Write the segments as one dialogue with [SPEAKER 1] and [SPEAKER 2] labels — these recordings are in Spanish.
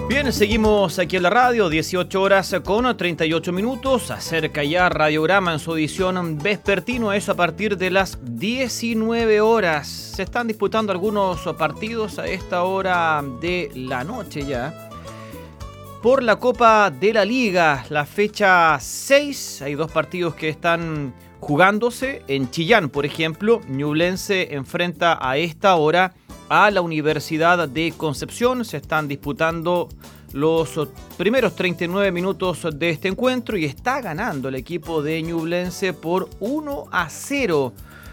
[SPEAKER 1] Bien, seguimos aquí en la radio, 18 horas con 38 minutos. Acerca ya Radiograma en su edición vespertino, eso a partir de las 19 horas. Se están disputando algunos partidos a esta hora de la noche ya. Por la Copa de la Liga, la fecha 6, hay dos partidos que están jugándose. En Chillán, por ejemplo, Ñublense enfrenta a esta hora a la Universidad de Concepción. Se están disputando los primeros 39 minutos de este encuentro y está ganando el equipo de Ñublense por 1-0.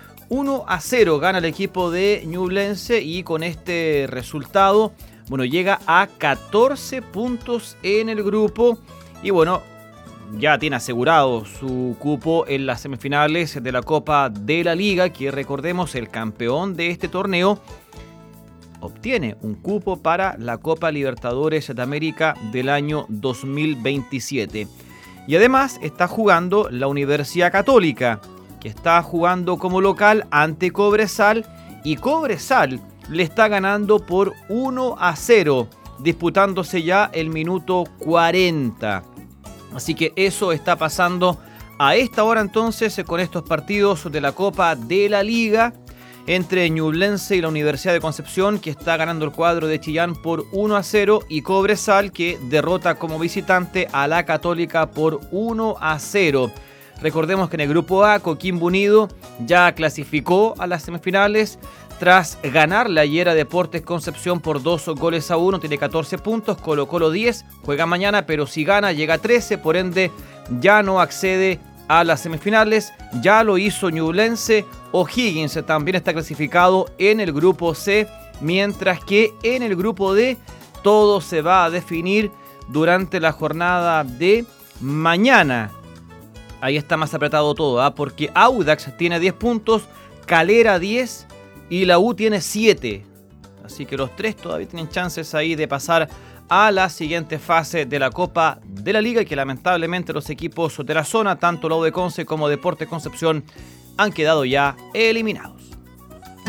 [SPEAKER 1] 1-0 gana el equipo de Ñublense y con este resultado, llega a 14 puntos en el grupo y ya tiene asegurado su cupo en las semifinales de la Copa de la Liga, que recordemos, el campeón de este torneo obtiene un cupo para la Copa Libertadores de América del año 2027. Y además está jugando la Universidad Católica, que está jugando como local ante Cobresal, y Cobresal le está ganando por 1-0, disputándose ya el minuto 40. Así que eso está pasando a esta hora entonces con estos partidos de la Copa de la Liga entre Ñublense y la Universidad de Concepción, que está ganando el cuadro de Chillán por 1-0, y Cobresal, que derrota como visitante a la Católica por 1-0. Recordemos que en el grupo A, Coquimbo Unido ya clasificó a las semifinales tras ganarle ayer a Deportes Concepción por 2-1, tiene 14 puntos, Colo-Colo 10, juega mañana, pero si gana llega a 13, por ende ya no accede a las semifinales. Ya lo hizo Ñublense. O'Higgins también está clasificado en el grupo C, mientras que en el grupo D todo se va a definir durante la jornada de mañana. Ahí está más apretado todo, porque Audax tiene 10 puntos, Calera 10 y la U tiene 7. Así que los tres todavía tienen chances ahí de pasar a la siguiente fase de la Copa de la Liga, y que lamentablemente los equipos de la zona, tanto la U de Conce como Deportes Concepción, han quedado ya eliminados.